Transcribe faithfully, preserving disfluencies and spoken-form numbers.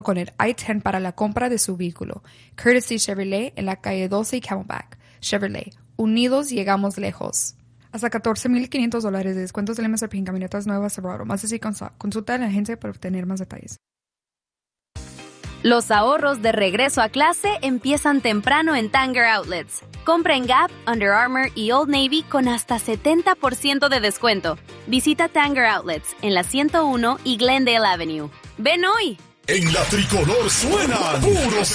con el I diez para la compra de su vehículo. Courtesy Chevrolet en la calle doce Camelback. Chevrolet. Unidos llegamos lejos. Hasta catorce mil quinientos dólares de descuentos del M S R P en camionetas nuevas Silverado. Más así, consulta a la agencia para obtener más detalles. Los ahorros de regreso a clase empiezan temprano en Tanger Outlets. Compra en Gap, Under Armour y Old Navy con hasta setenta por ciento de descuento. Visita Tanger Outlets en la ciento uno y Glendale Avenue. ¡Ven hoy! En la tricolor suenan puros